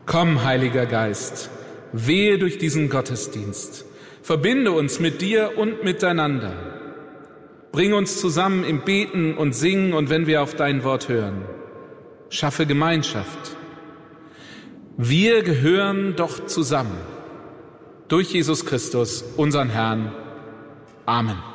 Komm, Heiliger Geist, wehe durch diesen Gottesdienst. Verbinde uns mit dir und miteinander. Bring uns zusammen im Beten und Singen und wenn wir auf dein Wort hören. Schaffe Gemeinschaft. Wir gehören doch zusammen. Durch Jesus Christus, unseren Herrn. Amen.